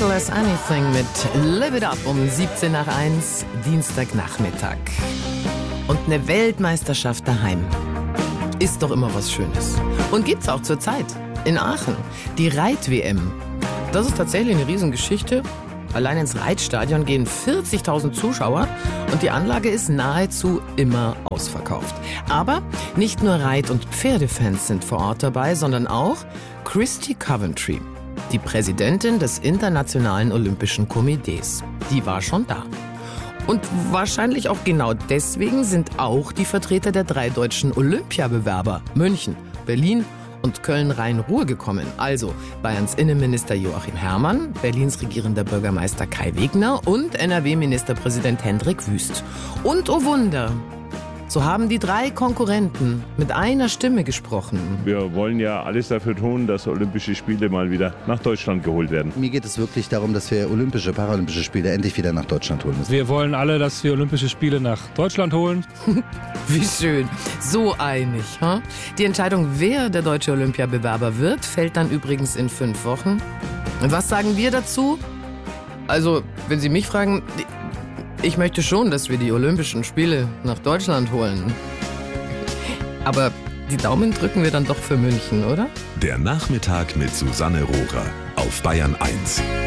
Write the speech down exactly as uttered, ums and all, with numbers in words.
Gentle as Anything mit Live It Up um siebzehn nach eins, Dienstagnachmittag. Und eine Weltmeisterschaft daheim ist doch immer was Schönes. Und gibt's auch zur Zeit in Aachen. Die Reit-W M. Das ist tatsächlich eine Riesengeschichte. Allein ins Reitstadion gehen vierzigtausend Zuschauer und die Anlage ist nahezu immer ausverkauft. Aber nicht nur Reit- und Pferdefans sind vor Ort dabei, sondern auch Christy Coventry, die Präsidentin des Internationalen Olympischen Komitees. Die war schon da. Und wahrscheinlich auch genau deswegen sind auch die Vertreter der drei deutschen Olympiabewerber München, Berlin und Köln-Rhein-Ruhr gekommen. Also Bayerns Innenminister Joachim Herrmann, Berlins regierender Bürgermeister Kai Wegner und N R W-Ministerpräsident Hendrik Wüst. Und oh Wunder, so haben die drei Konkurrenten mit einer Stimme gesprochen. Wir wollen ja alles dafür tun, dass Olympische Spiele mal wieder nach Deutschland geholt werden. Mir geht es wirklich darum, dass wir Olympische, Paralympische Spiele endlich wieder nach Deutschland holen müssen. Wir wollen alle, dass wir Olympische Spiele nach Deutschland holen. Wie schön. So einig. Huh? Die Entscheidung, wer der deutsche Olympiabewerber wird, fällt dann übrigens in fünf Wochen. Und was sagen wir dazu? Also, wenn Sie mich fragen, ich möchte schon, dass wir die Olympischen Spiele nach Deutschland holen. Aber die Daumen drücken wir dann doch für München, oder? Der Nachmittag mit Susanne Rohrer auf Bayern eins.